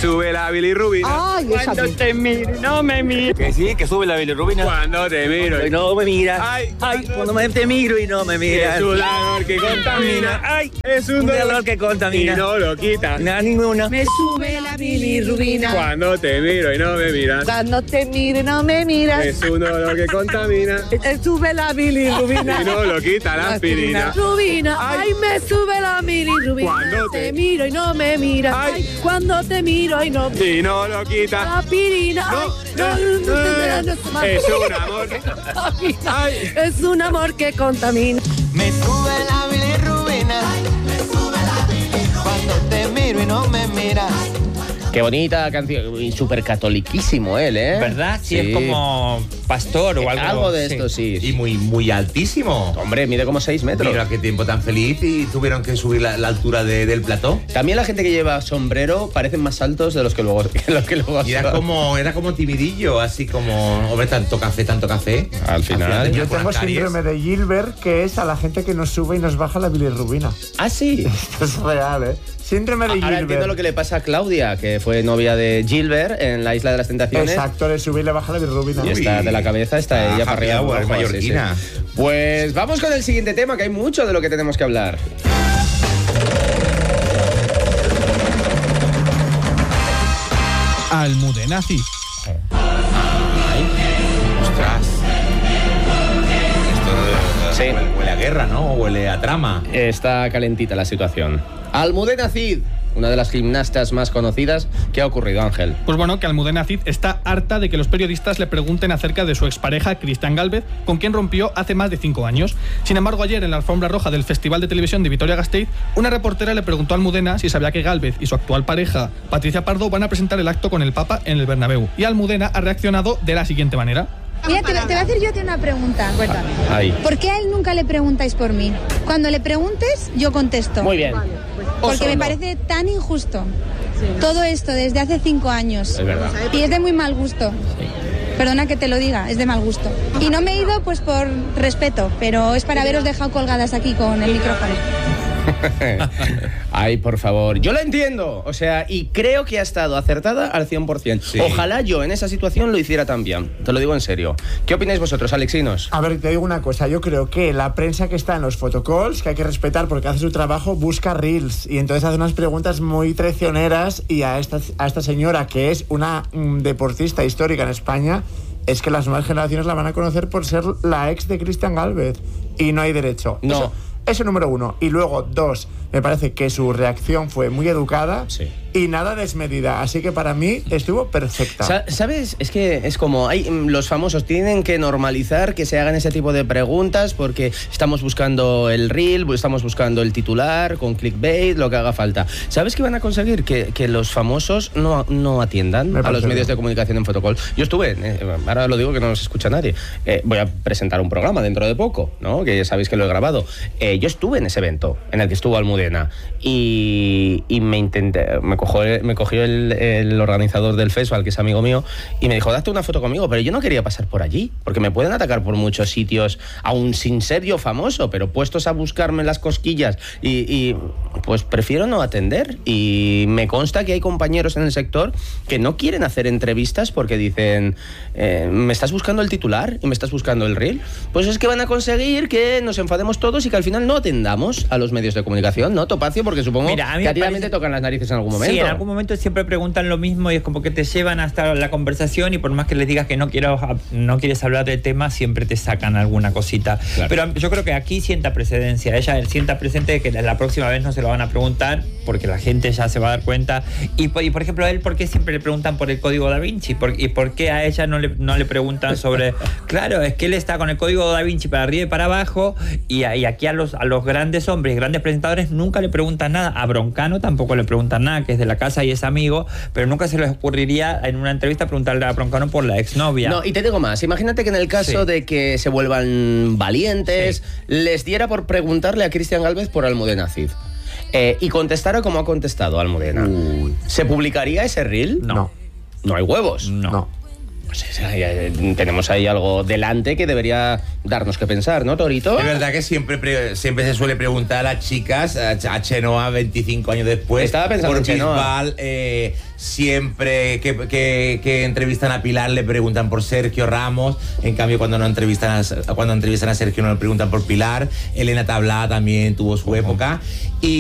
sube la bilirrubina. Ay, esa Cuando te miro, no me miro. Que sí, que sube la bilirrubina. Cuando te miro Y no me miras. Ay, Cuando te miro y no me miras. es un dolor que contamina. Ay, Es un dolor que contamina. y no lo quita. Nada, ninguna. Me sube la bilirrubina. Cuando te miro y no me miras. Cuando te miro y no me miras. Es un dolor que contamina. Sube la bilirrubina. Y no lo quita la aspirina. Rubina, ay, me sube la bilirrubina. Cuando te miro y no me miras. Ay. Ay, cuando te miro y no me Y no lo quita. la aspirina. Es un amor. Ay. Es un amor que contamina. Me sube la bilirrubina. Cuando te miro y no me miras. Qué bonita canción. Y súper catoliquísimo él, ¿eh? ¿Verdad? Sí, es como pastor o algo. Algo de esto, sí. Y muy altísimo. Hombre, mide como 6 metros. Mira qué tiempo tan feliz y tuvieron que subir la altura del plató. También la gente que lleva sombrero parecen más altos de los que luego, Y era como timidillo, así como, hombre, tanto café. Al final. tenía Yo por tengo las caries. síndrome de Gilbert, que es a la gente que nos sube y nos baja la bilirrubina. Ah, sí. Esto es real, ¿eh? Síndrome de Ahora Gilbert. entiendo lo que le pasa a Claudia, que fue novia de Gilbert en la Isla de las Tentaciones. Exacto, le sube y le baja la bilirrubina. Y está de la cabeza, está ella para happy arriba. hour, para abajo, mallorquina. sí. Pues vamos con el siguiente tema, que hay mucho de lo que tenemos que hablar. Almudena Cid. Ostras. Esto Sí. huele a guerra, ¿no? Huele a trama. Está calentita la situación. Almudena Cid, una de las gimnastas más conocidas. ¿Qué ha ocurrido, Ángel? Pues bueno, que Almudena Cid está harta de que los periodistas le pregunten acerca de su expareja, Cristian Gálvez, con quien rompió hace más de 5 años. Sin embargo, ayer en la alfombra roja del Festival de Televisión de Vitoria-Gasteiz, una reportera le preguntó a Almudena si sabía que Gálvez y su actual pareja, Patricia Pardo, van a presentar el acto con el Papa en el Bernabéu. Y Almudena ha reaccionado de la siguiente manera. Mira, te voy a hacer yo una pregunta. Cuéntame. Ahí. ¿Por qué a él nunca le preguntáis por mí? Cuando le preguntes, yo contesto. Muy bien. Porque me parece tan injusto. Todo esto desde hace 5 años. Es verdad. Y es de muy mal gusto. Perdona que te lo diga, es de mal gusto. Y no me he ido pues por respeto, pero es para haberos dejado colgadas aquí con el micrófono. Ay, por favor. Yo la entiendo. O sea, y creo que ha estado acertada al 100%. Sí. Ojalá yo en esa situación lo hiciera también. Te lo digo en serio. ¿Qué opináis vosotros, alexinos? A ver, te digo una cosa. Yo creo que la prensa que está en los photocalls, que hay que respetar porque hace su trabajo, busca reels. Y entonces hace unas preguntas muy traicioneras. Y a esta señora, que es una deportista histórica en España, es que las nuevas generaciones la van a conocer por ser la ex de Cristian Gálvez. Y no hay derecho. No. Eso número 1. Y luego 2, me parece que su reacción fue muy educada y nada desmedida. Así que para mí estuvo perfecta. ¿Sabes? Es que es como los famosos tienen que normalizar que se hagan ese tipo de preguntas porque estamos buscando el reel, estamos buscando el titular con clickbait, lo que haga falta. ¿Sabes qué van a conseguir? Que los famosos no atiendan a los medios de comunicación en Fotocall. Yo estuve, ahora lo digo que no nos escucha nadie, voy a presentar un programa dentro de poco, ¿no? Que ya sabéis que lo he grabado. Yo estuve en ese evento en el que estuvo Almudena y me cogió el organizador del festival, que es amigo mío, y me dijo, date una foto conmigo, pero yo no quería pasar por allí, porque me pueden atacar por muchos sitios, aún sin ser yo famoso, pero puestos a buscarme las cosquillas y pues prefiero no atender. Y me consta que hay compañeros en el sector que no quieren hacer entrevistas porque dicen, ¿me estás buscando el titular y me estás buscando el reel? Pues es que van a conseguir que nos enfademos todos y que al final no atendamos a los medios de comunicación, ¿no, Topacio? Porque supongo que a ti también te tocan las narices en algún momento. Sí, en algún momento siempre preguntan lo mismo y es como que te llevan hasta la conversación y por más que les digas que no quieres hablar del tema, siempre te sacan alguna cosita. Claro. Pero yo creo que aquí sienta precedencia. Ella sienta presente de que la próxima vez no se lo van a preguntar porque la gente ya se va a dar cuenta. Y por ejemplo, a él, ¿por qué siempre le preguntan por el código Da Vinci? ¿Y por qué a ella no le preguntan sobre...? Claro, es que él está con el código Da Vinci para arriba y para abajo y aquí a los grandes hombres, grandes presentadores, nunca le preguntan nada. A Broncano tampoco le preguntan nada, que es de la casa y es amigo, pero nunca se les ocurriría en una entrevista preguntarle a Broncano por la exnovia. No, y te digo más, imagínate que en el caso de que se vuelvan valientes, les diera por preguntarle a Cristian Gálvez por Almudena Cid. Y contestara como ha contestado Almudena. ¿Se publicaría ese reel? No. No hay huevos. No. Pues tenemos ahí algo delante que debería darnos que pensar, ¿no, Torito? Es verdad que siempre se suele preguntar a las chicas, a Chenoa 25 años después, Estaba pensando por en Chenoa. Bisbal, siempre que entrevistan a Pilar le preguntan por Sergio Ramos, en cambio cuando entrevistan a Sergio no le preguntan por Pilar. Elena Tablá también tuvo su época.